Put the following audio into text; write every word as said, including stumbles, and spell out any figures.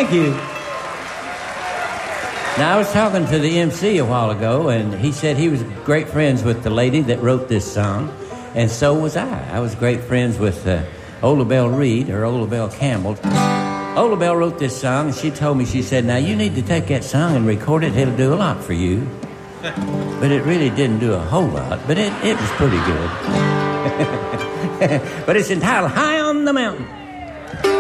Thank you. Now, I was talking to the M C a while ago, and he said he was great friends with the lady that wrote this song, and so was I. I was great friends with uh, Ola Belle Reed, or Ola Belle Campbell. Ola Belle wrote this song, and she told me, she said, now, you need to take that song and record it. It'll do a lot for you. But it really didn't do a whole lot, but it, it was pretty good. But it's entitled High on the Mountain.